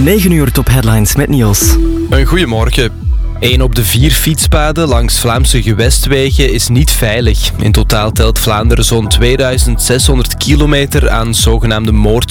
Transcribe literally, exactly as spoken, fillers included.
negen uur top headlines met Niels. Een goeiemorgen. Eén op de vier fietspaden langs Vlaamse gewestwegen is niet veilig. In totaal telt Vlaanderen zo'n tweeduizend zeshonderd kilometer aan zogenaamde moordwegen.